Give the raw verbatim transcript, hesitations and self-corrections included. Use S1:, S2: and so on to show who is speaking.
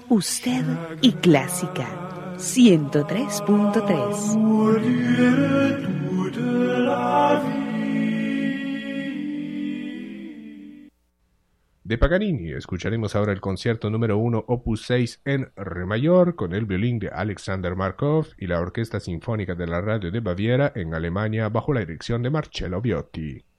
S1: Usted y Clásica ciento tres punto tres.
S2: De Paganini escucharemos ahora el concierto número uno opus seis en re mayor con el violín de Alexander Markov y la Orquesta Sinfónica de la Radio de Baviera en Alemania bajo la dirección de Marcello Viotti.